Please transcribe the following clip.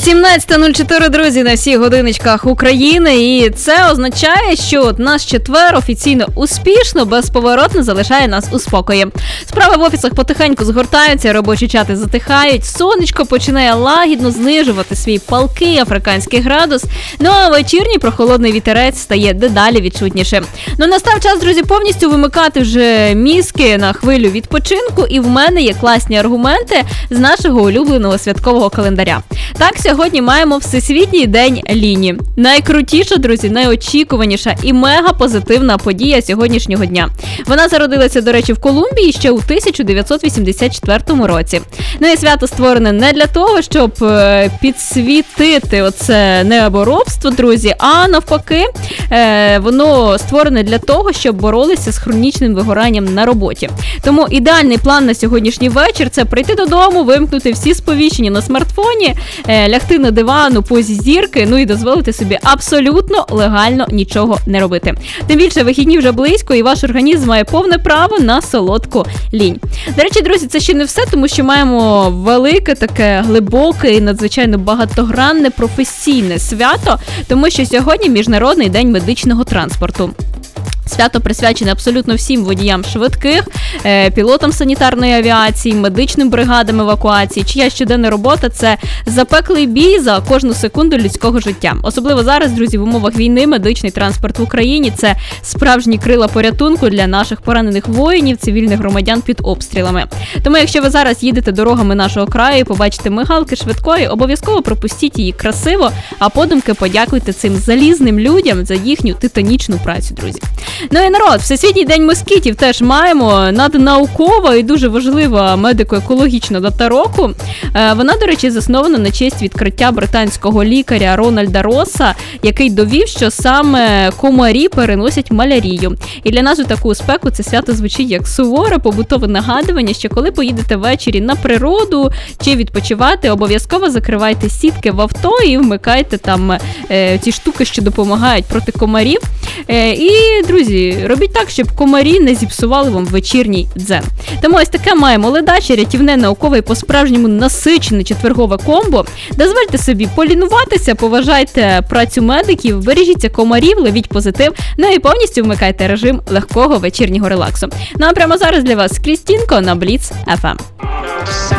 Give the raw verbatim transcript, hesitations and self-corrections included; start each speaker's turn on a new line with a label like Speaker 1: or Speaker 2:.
Speaker 1: сімнадцята нуль чотири, друзі, на всіх годиночках України, і це означає, що от наш четвер офіційно успішно, безповоротно залишає нас у спокої. Справи в офісах потихеньку згортаються, робочі чати затихають, сонечко починає лагідно знижувати свій палкий африканський градус, ну а вечірній прохолодний вітерець стає дедалі відчутніше. Ну настав час, друзі, повністю вимикати вже мізки на хвилю відпочинку, і в мене є класні аргументи з нашого улюбленого святкового календаря. Так, сьогодні маємо Всесвітній день ліні. Найкрутіша, друзі, найочікуваніша і мега-позитивна подія сьогоднішнього дня. Вона зародилася, до речі, в Колумбії ще у тисяча дев'ятсот вісімдесят четвертому році. Ну і свято створене не для того, щоб підсвітити оце необоробство, друзі, а навпаки, воно створене для того, щоб боролися з хронічним вигоранням на роботі. Тому ідеальний план на сьогоднішній вечір – це прийти додому, вимкнути всі сповіщення на смартфоні, лягти на диван у позі зірки, ну і дозволити собі абсолютно легально нічого не робити. Тим більше вихідні вже близько, і ваш організм має повне право на солодку лінь. До речі, друзі, це ще не все, тому що маємо велике, таке глибоке і надзвичайно багатогранне професійне свято, тому що сьогодні Міжнародний день медичного транспорту. Свято присвячене абсолютно всім водіям швидких, пілотам санітарної авіації, медичним бригадам евакуації, чия щоденна робота – це запеклий бій за кожну секунду людського життя. Особливо зараз, друзі, в умовах війни медичний транспорт в Україні – це справжні крила порятунку для наших поранених воїнів, цивільних громадян під обстрілами. Тому якщо ви зараз їдете дорогами нашого краю і побачите мигалки швидкої, обов'язково пропустіть її красиво, а подумки подякуйте цим залізним людям за їхню титанічну працю, друзі. Ну і народ, Всесвітній день москітів теж маємо. Наднаукова і дуже важлива медико-екологічна дата року. Вона, до речі, заснована на честь відкриття британського лікаря Рональда Росса, який довів, що саме комарі переносять малярію. І для нас у таку спеку це свято звучить як суворе побутове нагадування, що коли поїдете ввечері на природу чи відпочивати, обов'язково закривайте сітки в авто і вмикайте там е, ці штуки, що допомагають проти комарів. Е, і, друзі, робіть так, щоб комарі не зіпсували вам вечірній дзен. Тому ось таке маємо ледаче, рятівне, наукове і по-справжньому насичене четвергове комбо. Дозвольте собі полінуватися, поважайте працю медиків, бережіться комарів, ловіть позитив, ну і повністю вмикайте режим легкого вечірнього релаксу. Ну а прямо зараз для вас Крістінко на Бліц еф ем.